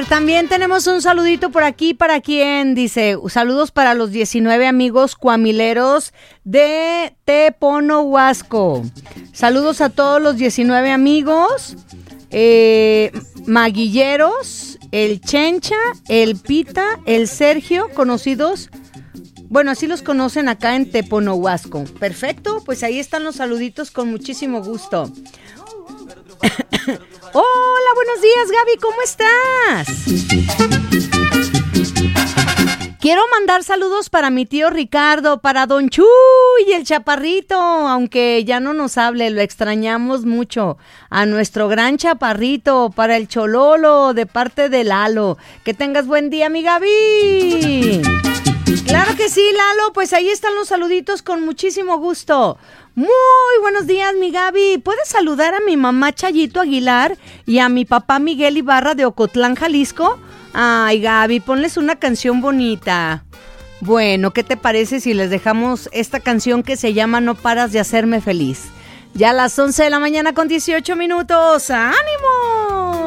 también tenemos un saludito por aquí para quien dice, saludos para los 19 amigos cuamileros de Teponohuasco. Saludos a todos los 19 amigos, maguilleros, el Chencha, el Pita, el Sergio, conocidos, bueno, así los conocen acá en Teponohuasco. Perfecto, pues ahí están los saluditos con muchísimo gusto. Hola, buenos días, Gaby, ¿cómo estás? Quiero mandar saludos para mi tío Ricardo, para Don Chuy, el chaparrito, aunque ya no nos hable, lo extrañamos mucho. A nuestro gran chaparrito, para el Chololo, de parte de Lalo. Que tengas buen día, mi Gaby. Claro que sí, Lalo, pues ahí están los saluditos con muchísimo gusto. Muy buenos días, mi Gaby. ¿Puedes saludar a mi mamá Chayito Aguilar y a mi papá Miguel Ibarra de Ocotlán, Jalisco? Ay, Gaby, ponles una canción bonita. Bueno, ¿qué te parece si les dejamos esta canción que se llama No paras de hacerme feliz? Ya a las 11 de la mañana con 18 minutos. ¡Ánimo!